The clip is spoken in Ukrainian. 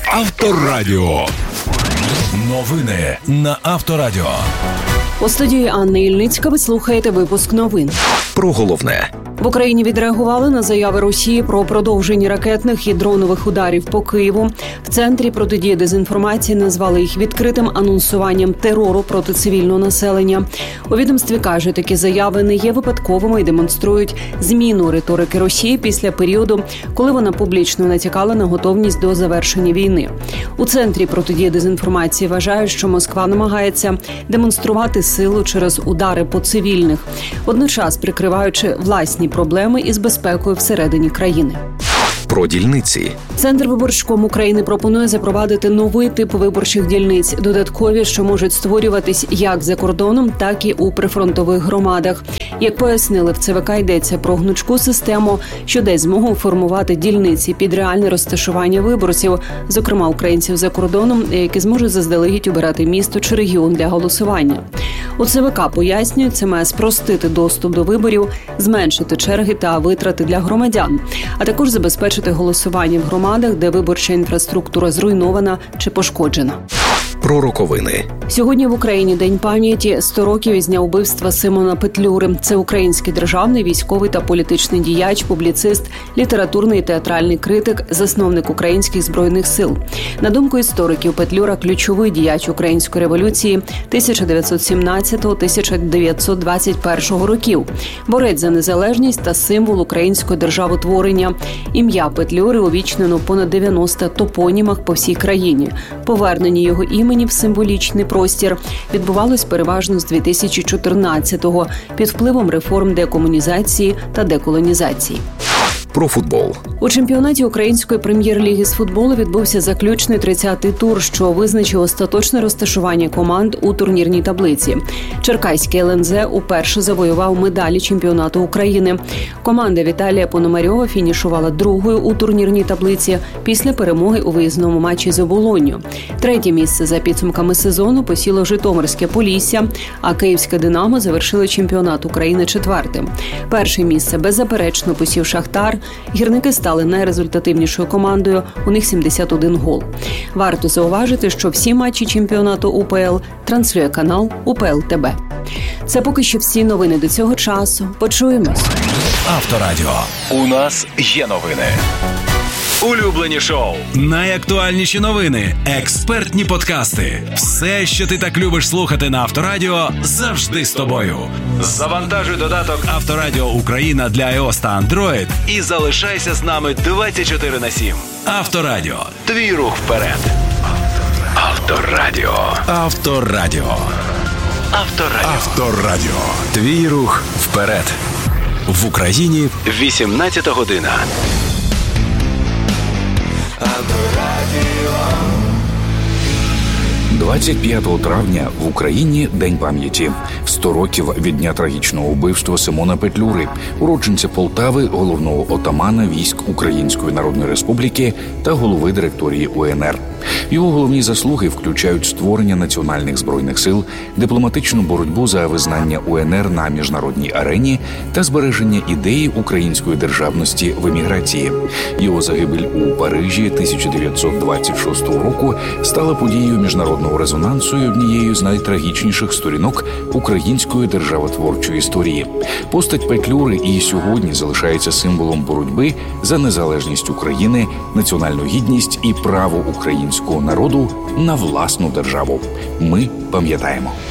Авторадіо. Новини на Авторадіо. У студії Анна Ільницька ви слухаєте випуск новин. Про головне. В Україні відреагували на заяви Росії про продовження ракетних і дронових ударів по Києву. В Центрі протидії дезінформації назвали їх відкритим анонсуванням терору проти цивільного населення. У відомстві кажуть, такі заяви не є випадковими і демонструють зміну риторики Росії після періоду, коли вона публічно натякала на готовність до завершення війни. У Центрі протидії дезінформації вважають, що Москва намагається демонструвати силу через удари по цивільних, водночас прикриваючи власні проблеми із безпекою всередині країни. Про дільниці. Центр виборчком України пропонує запровадити новий тип виборчих дільниць, додаткові, що можуть створюватись як за кордоном, так і у прифронтових громадах. Як пояснили в ЦВК, йдеться про гнучку систему, що дасть змогу формувати дільниці під реальне розташування виборців, зокрема українців за кордоном, які зможуть заздалегідь обирати місто чи регіон для голосування. У ЦВК пояснюють, це має спростити доступ до виборів, зменшити черги та витрати для громадян, а також забезпечити голосування в громадах, де виборча інфраструктура зруйнована чи пошкоджена. Про роковини. Сьогодні в Україні День пам'яті, 100 років із дня вбивства Симона Петлюри. Це український державний, військовий та політичний діяч, публіцист, літературний і театральний критик, засновник українських збройних сил. На думку істориків, Петлюра – ключовий діяч української революції 1917-1921 років, борець за незалежність та символ українського державотворення. Ім'я Петлюри увічнено в понад 90 топонімах по всій країні. Повернення його імені в символічний простір відбувалось переважно з 2014-го під впливом реформ декомунізації та деколонізації. Про футбол. У чемпіонаті Української прем'єр-ліги з футболу відбувся заключний 30-й тур, що визначив остаточне розташування команд у турнірній таблиці. Черкаський ЛНЗ уперше завоював медалі чемпіонату України. Команда Віталія Пономарьова фінішувала другою у турнірній таблиці після перемоги у виїзному матчі з Оболонню. Третє місце за підсумками сезону посіло Житомирське Полісся, а Київське Динамо завершили чемпіонат України четвертим. Перше місце беззаперечно посів Шахтар. Гірники стали найрезультативнішою командою, у них 71 гол. Варто зауважити, що всі матчі чемпіонату УПЛ транслює канал УПЛ ТБ. Це поки що всі новини до цього часу. Почуємось. Авторадіо. У нас є новини. Улюблені шоу, найактуальніші новини, експертні подкасти. Все, що ти так любиш слухати на Авторадіо, завжди з тобою. Завантажуй додаток Авторадіо Україна для iOS та Android і залишайся з нами 24/7. Авторадіо. Твій рух вперед. Авторадіо. Авторадіо. Авторадіо. Авторадіо. Твій рух вперед. В Україні 18 година. 25 травня в Україні День пам'яті. 100 років від дня трагічного вбивства Симона Петлюри, уродженця Полтави, головного отамана військ Української Народної Республіки та голови директорії УНР. Його головні заслуги включають створення національних збройних сил, дипломатичну боротьбу за визнання УНР на міжнародній арені та збереження ідеї української державності в еміграції. Його загибель у Парижі 1926 року стала подією міжнародного резонансу і однією з найтрагічніших сторінок української державотворчої історії. Постать Петлюри і сьогодні залишається символом боротьби за незалежність України, національну гідність і право українського народу на власну державу. Ми пам'ятаємо.